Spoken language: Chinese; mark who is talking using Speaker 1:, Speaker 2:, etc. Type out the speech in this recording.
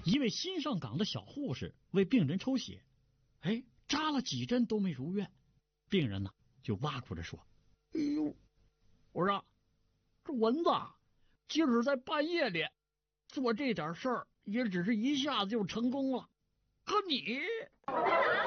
Speaker 1: 一位新上岗的小护士为病人抽血，扎了几针都没如愿。病人呢就挖苦着说：“哎呦，我说这蚊子即使在半夜里做这点事儿，也只是一下子就成功了，可你